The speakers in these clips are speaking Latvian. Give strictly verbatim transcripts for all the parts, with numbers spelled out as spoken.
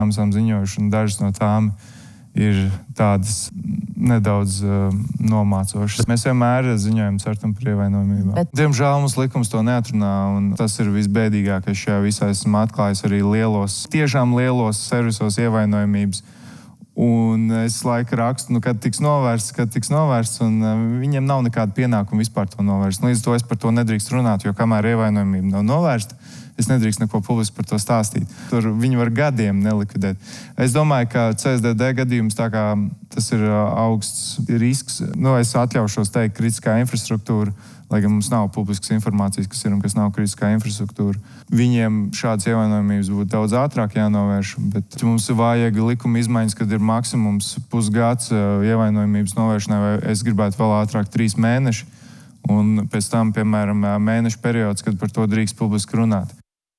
esam ziņojuši, un dažas no tām ir tādas nedaudz uh, nomācošas. Mēs vienmēr ziņojam certam par ievainojumībām. Bet... Diemžēl mums likums to neatrunā, un tas ir visbēdīgākais šajā visā. Esmu atklājis arī lielos, tiešām lielos servisos ievainojumības. Un es laika rakstu, nu, kad tiks novērsts, kad tiks novērsts, un uh, viņiem nav nekāda pienākuma vispār to novērst. Līdz to es par to nedrīkst runāt, jo kamēr ievainojumība nav novērsta, es nedrīkst neko publiski par to stāstīt. Tur viņi var gadiem nelikvidēt. Es domāju, ka C S D D gadījums, tā kā tas ir augsts risks, nu, es atļaušos teikt kritiskā infrastruktūra, lai gan mums nav publiskas informācijas, kas ir un kas nav kritiskā infrastruktūra. Viņiem šādas ievainojumības būtu daudz ātrāk jānovērš, bet mums vajag likuma izmaiņas, kad ir maksimums pusgads ievainojumības novēršanai, vai es gribētu vēl ātrāk trīs mēneši, un pēc tam, piemēram, mēnešu periods, kad par to drīkst publiski runāt.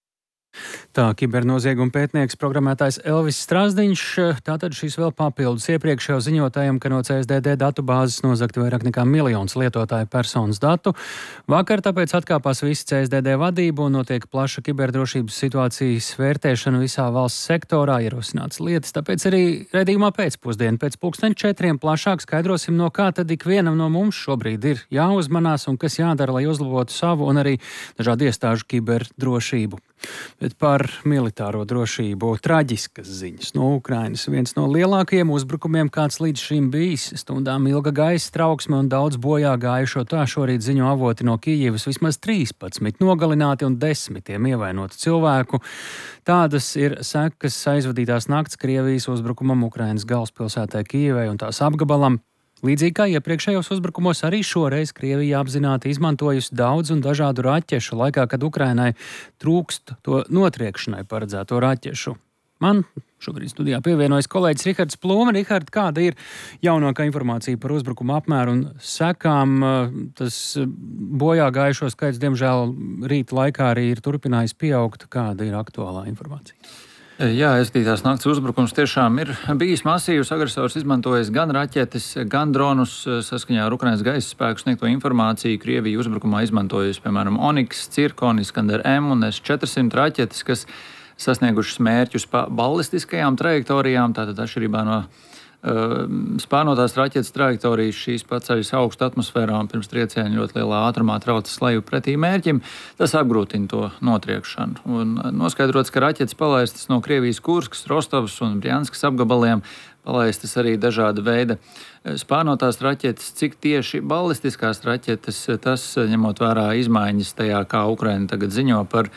Tā kibernozieguma pētnieks, programmētājs Elvis Strasdiņš. Tātad šis vēl papildus iepriekšējo ziņotājiem, ka no C S D D datu bāzes nozagti vairāk nekā miljons lietotāju personas datu. Vakar tāpēc atkāpās visi C S D D vadību un notiek plaša kiberdrošības situācijas vērtēšana visā valsts sektorā, ierosināts lietas. Tāpēc arī redzījumā pēcpusdienu pēc pulksteņa četriem plašāk skaidrosim, no kā tad ikvienam no mums šobrīd ir jāuzmanās un kas jādara, lai uzlabotu savu un arī dažādu iestāžu kiberdrošību. Bet par militāro drošību traģiskas ziņas no Ukrainas. Viens no lielākajiem uzbrukumiem, kāds līdz šim bijis. Stundām ilga gaisa trauksme un daudz bojā gājušo. Tā šorīt ziņo avoti no Kijivas, vismaz trīspadsmit nogalināti un desmitiem ievainotu cilvēku. Tādas ir sekas aizvadītās nakts Krievijas uzbrukumam Ukrainas galvaspilsētai Kijivai un tās apgabalam. Līdzīgi kā iepriekšējos uzbrukumos, arī šoreiz Krievija apzināti izmantojusi daudz un dažādu raķešu laikā, kad Ukrainai trūkst to notriekšanai paredzēto raķešu. Man šobrīd studijā pievienojas kolēģis Rihards Plūme. Rihard, kāda ir jaunākā informācija par uzbrukumu apmēru un sekām? Tas bojā gājušo skaits, diemžēl, rīta laikā arī ir turpinājis pieaugt. Kāda ir aktuālā informācija? Jā, aizvadītās nakts uzbrukums tiešām ir bijis masīvs. Agresors izmantojis gan raķetes, gan dronus. Saskaņā ar Ukrainas gaisa spēku sniegto informāciju Krievija uzbrukumā izmantojusi, piemēram, Oniks, Cirkon, Iskander M un S četrdesmit raķetes, kas sasniegušas mērķus pa ballistiskajām trajektorijām, tātad atšķirībā no spārnotās raķetes trajektorijas šīs paceļas augstu atmosfērā un pirms trieciena ļoti lielā ātrumā traucas leju pretī mērķim. Tas apgrūtina to notriekšanu. Un noskaidrots, ka raķetes palaistas no Krievijas Kurskas, Rostovas un Brjanskas apgabaliem, palaistas arī dažāda veida spārnotās raķetes. Cik tieši ballistiskās raķetes, tas ņemot vērā izmaiņas tajā, kā Ukraina tagad ziņo par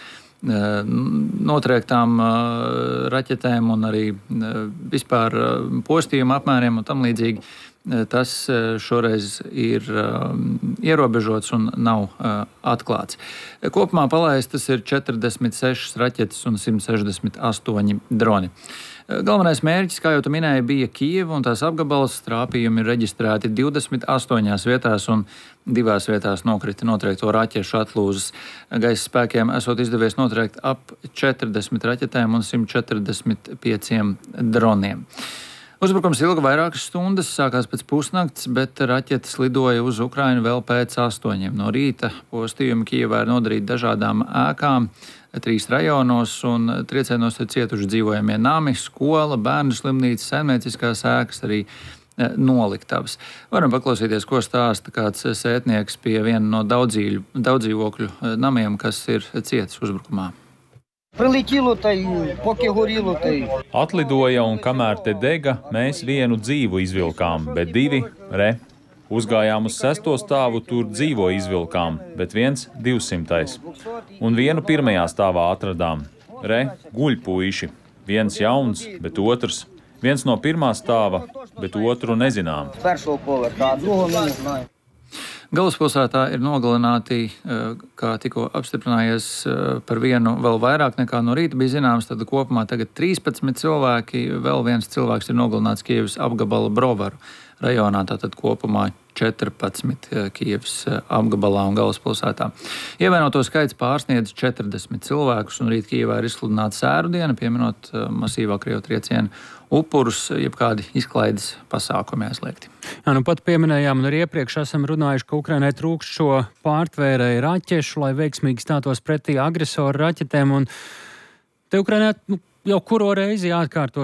notriektām raķetēm un arī vispār postījumu apmēriem un tam līdzīgi. Tas šoreiz ir ierobežots un nav atklāts. Kopumā palaistas ir četrdesmit sešas raķetes un simt sešdesmit astoņi droni. Galvenais mērķis, kā jau tu minēji, bija Kijeva un tās apgabals. Trāpījumi ir reģistrēti divdesmit astoņās vietās un divās vietās nokrita notriekto raķešu atlūzas. Gaisa spēkiem esot izdevies notriekt ap četrdesmit raķetēm un simt četrdesmit pieciem droniem. Uzbrukums ilga vairākas stundas, sākās pēc pusnakts, bet raķetes lidoja uz Ukrainu vēl pēc astoņiem no rīta. Postījumi Kijevā ir nodarīti dažādām ēkām, trīs rajonos, un triecienos ir cietuši dzīvojamie nami, skola, bērnu slimnīca, saimnieciskās ēkas, arī noliktavas. Varam paklausīties, ko stāsta kāds sētnieks pie viena no daudzīļu, daudzdzīvokļu namiem, kas ir cietis uzbrukumā. Прилетіло та й поки горіло та й. Atlidoja un kamēr te dega, mēs vienu dzīvu izvilkām, bet divi, re. Uzgājām uz sesto stāvu, tur dzīvo izvilkām, bet viens divsimtais. Un vienu pirmajā stāvā atradām. Re, guļ puiši. Viens jauns, bet otrs. Viens no pirmā stāva, bet otru nezinām. Galvaspilsētā ir nogalināti, kā tikko apstiprinājies, par vienu vēl vairāk nekā no rīta bija zināms, tad kopumā tagad trīspadsmit cilvēki, vēl viens cilvēks ir nogalināts Kijevas apgabala Brovaru rajonā, tātad kopumā četrpadsmit Kijevas apgabalā un galvaspilsētā. Ievainoto skaits pārsniedz četrdesmit cilvēkus, un rīt Kijevā ir izsludināta sēru diena, pieminot masīvā Krievu triecienu upurus, jebkādi izklaides pasākumi aizliegti. Jā, nu pat pieminējām, un arī iepriekš esam runājuši, ka Ukrainai trūkst šo pārtvērēju raķešu, lai veiksmīgi stātos pretī agresoru raķetēm, un te Ukrainai, nu, jau kuro reizi jāatkārto